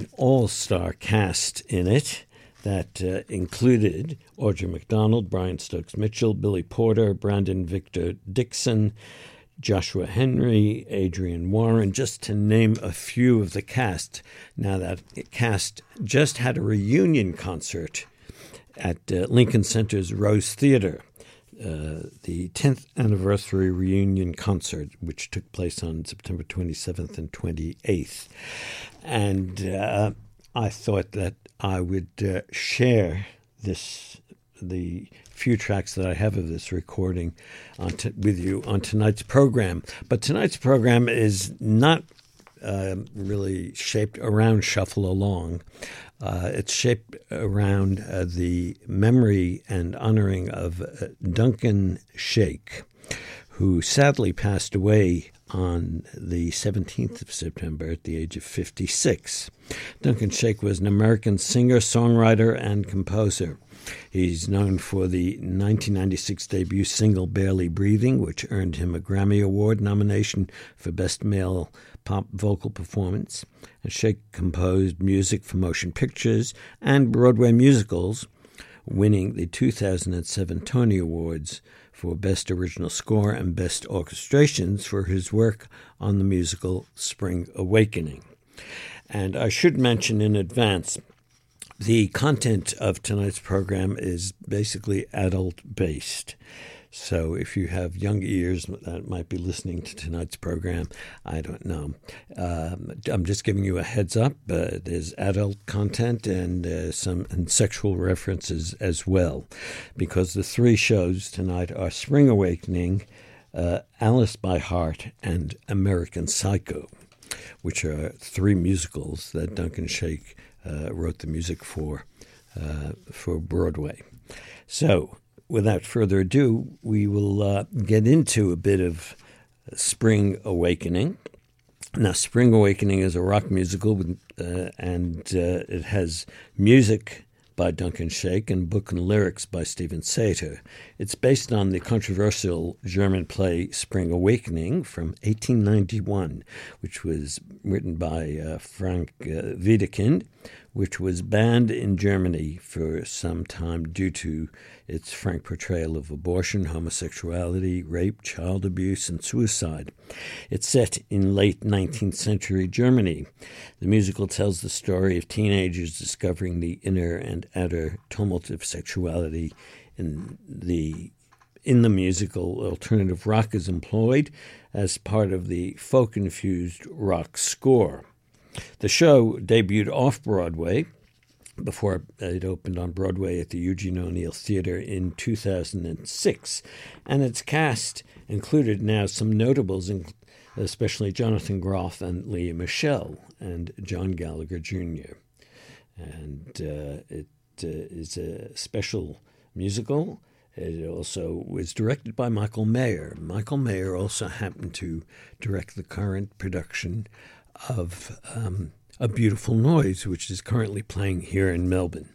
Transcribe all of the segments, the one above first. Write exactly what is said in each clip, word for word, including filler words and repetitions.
all-star cast in it that uh, included Audra McDonald, Brian Stokes Mitchell, Billy Porter, Brandon Victor Dixon, Joshua Henry, Adrian Warren, just to name a few of the cast. Now, that cast just had a reunion concert at uh, Lincoln Center's Rose Theater, uh, the tenth anniversary reunion concert, which took place on September twenty-seventh and twenty-eighth. And uh, I thought that I would uh, share this, the few tracks that I have of this recording on t- with you on tonight's program. But tonight's program is not uh, really shaped around Shuffle Along. Uh, it's shaped around uh, the memory and honoring of uh, Duncan Sheik, who sadly passed away on the seventeenth of September at the age of fifty-six. Duncan Sheik was an American singer, songwriter, and composer. He's known for the nineteen ninety-six debut single Barely Breathing, which earned him a Grammy Award nomination for Best Male Pop Vocal Performance. And Sheik composed music for motion pictures and Broadway musicals, winning the two thousand seven Tony Awards for Best Original Score and Best Orchestrations for his work on the musical Spring Awakening. And I should mention in advance, the content of tonight's program is basically adult-based. So if you have young ears that might be listening to tonight's program, I don't know. Um, I'm just giving you a heads up. Uh, there's adult content and uh, some and sexual references as well, because the three shows tonight are Spring Awakening, uh, Alice by Heart, and American Psycho, which are three musicals that Duncan Sheik uh, wrote the music for uh, for Broadway. So, without further ado, we will uh, get into a bit of Spring Awakening. Now, Spring Awakening is a rock musical, with, uh, and uh, it has music by Duncan Sheik and book and lyrics by Stephen Sater. It's based on the controversial German play Spring Awakening from eighteen ninety-one, which was written by uh, Frank uh, Wiedekind, which was banned in Germany for some time due to its frank portrayal of abortion, homosexuality, rape, child abuse, and suicide. It's set in late nineteenth century Germany. The musical tells the story of teenagers discovering the inner and outer tumult of sexuality. In the in the musical, alternative rock is employed as part of the folk-infused rock score. The show debuted off-Broadway before it opened on Broadway at the Eugene O'Neill Theater in two thousand six, and its cast included now some notables, especially Jonathan Groff and Leah Michelle and John Gallagher Junior And uh, it uh, is a special musical. It also was directed by Michael Mayer. Michael Mayer also happened to direct the current production of um, A Beautiful Noise, which is currently playing here in Melbourne,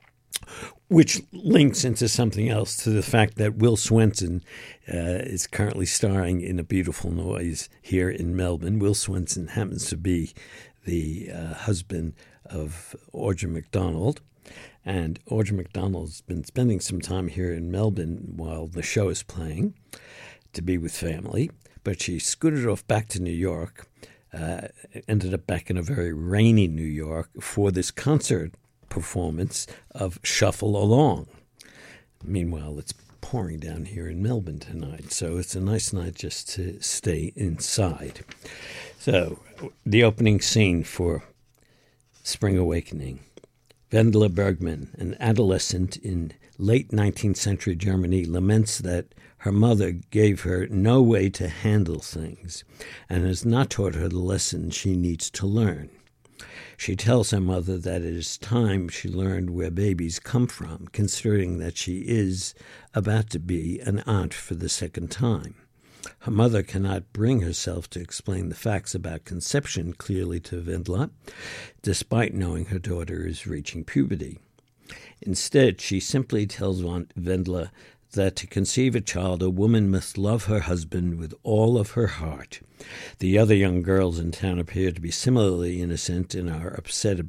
which links into something else, to the fact that Will Swenson uh, is currently starring in A Beautiful Noise here in Melbourne. Will Swenson happens to be the uh, husband of Audra McDonald, and Audra McDonald's been spending some time here in Melbourne while the show is playing to be with family, but she scooted off back to New York. Uh, ended up back in a very rainy New York for this concert performance of Shuffle Along. Meanwhile, it's pouring down here in Melbourne tonight, so it's a nice night just to stay inside. So, the opening scene for Spring Awakening. Wendla Bergman, an adolescent in late nineteenth century Germany, laments that her mother gave her no way to handle things and has not taught her the lesson she needs to learn. She tells her mother that it is time she learned where babies come from, considering that she is about to be an aunt for the second time. Her mother cannot bring herself to explain the facts about conception clearly to Wendla, despite knowing her daughter is reaching puberty. Instead, she simply tells Wendla that to conceive a child, a woman must love her husband with all of her heart. The other young girls in town appear to be similarly innocent and are upset